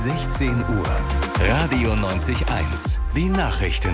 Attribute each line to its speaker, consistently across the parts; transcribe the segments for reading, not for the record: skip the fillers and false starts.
Speaker 1: 16 Uhr. Radio 90.1. Die Nachrichten.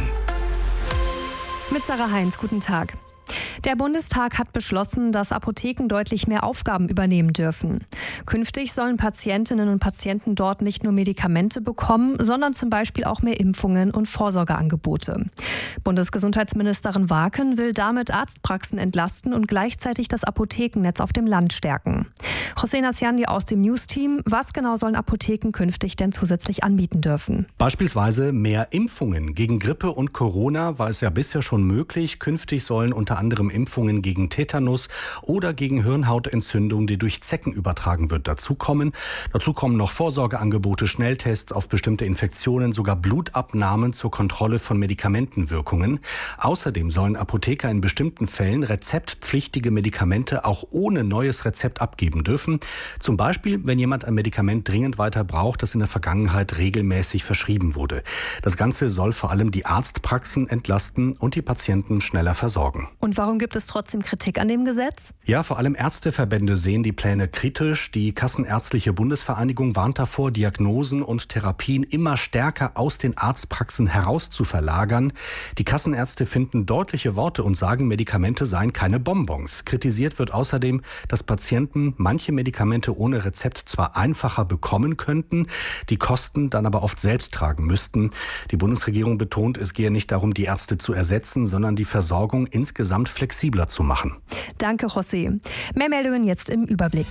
Speaker 2: Mit Sarah Heinz, guten Tag. Der Bundestag hat beschlossen, dass Apotheken deutlich mehr Aufgaben übernehmen dürfen. Künftig sollen Patientinnen und Patienten dort nicht nur Medikamente bekommen, sondern zum Beispiel auch mehr Impfungen und Vorsorgeangebote. Bundesgesundheitsministerin Waaken will damit Arztpraxen entlasten und gleichzeitig das Apothekennetz auf dem Land stärken. Hossein Asjandi aus dem News-Team: Was genau sollen Apotheken künftig denn zusätzlich anbieten dürfen?
Speaker 3: Beispielsweise mehr Impfungen. Gegen Grippe und Corona war es ja bisher schon möglich. Künftig sollen unter anderem Impfungen gegen Tetanus oder gegen Hirnhautentzündung, die durch Zecken übertragen wird, dazukommen. Dazu kommen noch Vorsorgeangebote, Schnelltests auf bestimmte Infektionen, sogar Blutabnahmen zur Kontrolle von Medikamentenwirkungen. Außerdem sollen Apotheker in bestimmten Fällen rezeptpflichtige Medikamente auch ohne neues Rezept abgeben dürfen. Zum Beispiel, wenn jemand ein Medikament dringend weiter braucht, das in der Vergangenheit regelmäßig verschrieben wurde. Das Ganze soll vor allem die Arztpraxen entlasten und die Patienten schneller versorgen.
Speaker 2: Und warum gibt es trotzdem Kritik an dem Gesetz?
Speaker 3: Ja, vor allem Ärzteverbände sehen die Pläne kritisch. Die Kassenärztliche Bundesvereinigung warnt davor, Diagnosen und Therapien immer stärker aus den Arztpraxen heraus zu verlagern. Die Kassenärzte finden deutliche Worte und sagen, Medikamente seien keine Bonbons. Kritisiert wird außerdem, dass Patienten manche Medikamente ohne Rezept zwar einfacher bekommen könnten, die Kosten dann aber oft selbst tragen müssten. Die Bundesregierung betont, es gehe nicht darum, die Ärzte zu ersetzen, sondern die Versorgung insgesamt flexibler zu machen.
Speaker 2: Danke, José. Mehr Meldungen jetzt im Überblick.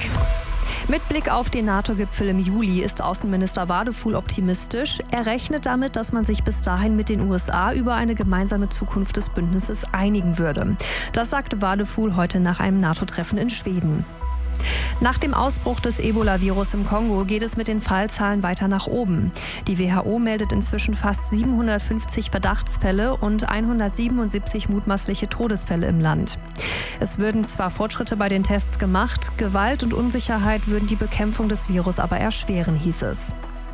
Speaker 2: Mit Blick auf den NATO-Gipfel im Juli ist Außenminister Wadefuhl optimistisch. Er rechnet damit, dass man sich bis dahin mit den USA über eine gemeinsame Zukunft des Bündnisses einigen würde. Das sagte Wadefuhl heute nach einem NATO-Treffen in Schweden. Nach dem Ausbruch des Ebola-Virus im Kongo geht es mit den Fallzahlen weiter nach oben. Die WHO meldet inzwischen fast 750 Verdachtsfälle und 177 mutmaßliche Todesfälle im Land. Es würden zwar Fortschritte bei den Tests gemacht, Gewalt und Unsicherheit würden die Bekämpfung des Virus aber erschweren, hieß es.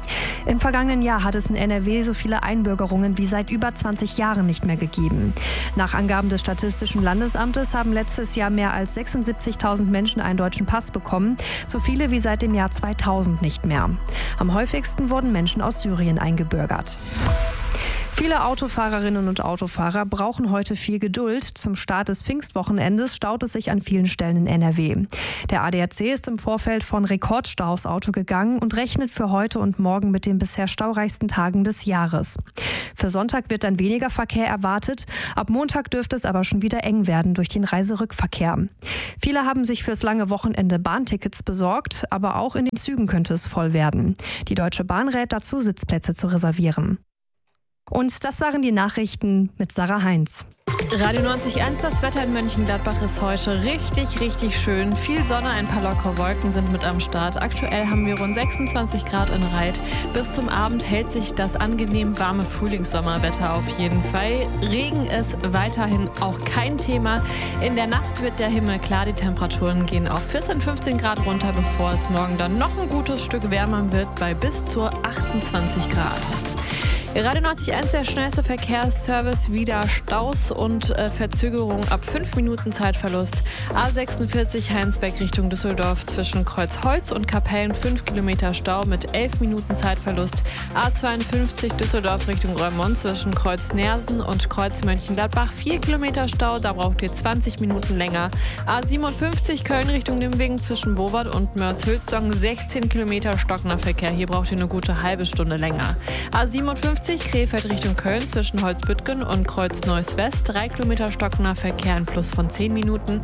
Speaker 2: Im vergangenen Jahr hat es in NRW so viele Einbürgerungen wie seit über 20 Jahren nicht mehr gegeben. Nach Angaben des Statistischen Landesamtes haben letztes Jahr mehr als 76.000 Menschen einen deutschen Pass bekommen, so viele wie seit dem Jahr 2000 nicht mehr. Am häufigsten wurden Menschen aus Syrien eingebürgert. Viele Autofahrerinnen und Autofahrer brauchen heute viel Geduld. Zum Start des Pfingstwochenendes staut es sich an vielen Stellen in NRW. Der ADAC ist im Vorfeld von Rekordstau aufs Auto gegangen und rechnet für heute und morgen mit den bisher staureichsten Tagen des Jahres. Für Sonntag wird dann weniger Verkehr erwartet. Ab Montag dürfte es aber schon wieder eng werden durch den Reiserückverkehr. Viele haben sich fürs lange Wochenende Bahntickets besorgt, aber auch in den Zügen könnte es voll werden. Die Deutsche Bahn rät dazu, Sitzplätze zu reservieren. Und das waren die Nachrichten mit Sarah Heinz.
Speaker 4: Radio 90.1, das Wetter in Mönchengladbach ist heute richtig schön. Viel Sonne, ein paar lockere Wolken sind mit am Start. Aktuell haben wir rund 26 Grad in Reit. Bis zum Abend hält sich das angenehm warme Frühlingssommerwetter auf jeden Fall. Regen ist weiterhin auch kein Thema. In der Nacht wird der Himmel klar, die Temperaturen gehen auf 14, 15 Grad runter, bevor es morgen dann noch ein gutes Stück wärmer wird bei bis zu 28 Grad. Radio 90.1, der schnellste Verkehrsservice, wieder Staus und Verzögerung ab 5 Minuten Zeitverlust. A46 Heinsberg Richtung Düsseldorf zwischen Kreuzholz und Kapellen 5 Kilometer Stau mit 11 Minuten Zeitverlust. A52 Düsseldorf Richtung Reumont zwischen Kreuz Nersen und Kreuz Mönchengladbach 4 Kilometer Stau, da braucht ihr 20 Minuten länger. A57 Köln Richtung Nimwegen zwischen Bovard und Mörs-Hülsdong 16 Kilometer stockender Verkehr, hier braucht ihr eine gute halbe Stunde länger. A57 Krefeld Richtung Köln zwischen Holzbüttgen und Kreuz Neuss West 3 Kilometer stockender Verkehr, ein Plus von 10 Minuten.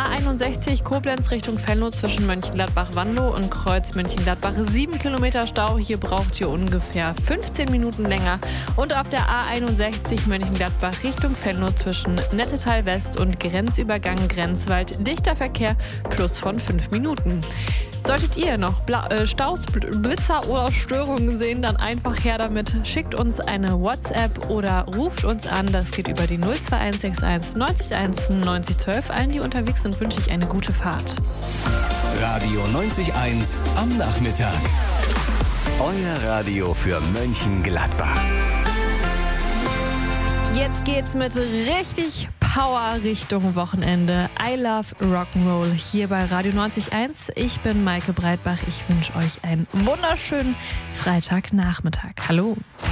Speaker 4: A61 Koblenz Richtung Venlo zwischen Mönchengladbach-Wanlo und Kreuz Mönchengladbach 7 Kilometer Stau, hier braucht ihr ungefähr 15 Minuten länger. Und auf der A61 Mönchengladbach Richtung Venlo zwischen Nettetal West und Grenzübergang Grenzwald dichter Verkehr, Plus von 5 Minuten. Solltet ihr noch Staus, Blitzer oder Störungen sehen, dann einfach her damit. Schickt uns eine WhatsApp oder ruft uns an. Das geht über die 02161 901 9012. Allen, die unterwegs sind, wünsche ich eine gute Fahrt.
Speaker 1: Radio 90.1 am Nachmittag. Euer Radio für Mönchengladbach.
Speaker 4: Jetzt geht's mit richtig Power Richtung Wochenende. I love Rock'n'Roll hier bei Radio 90.1. Ich bin Maike Breitbach. Ich wünsche euch einen wunderschönen Freitagnachmittag. Hallo.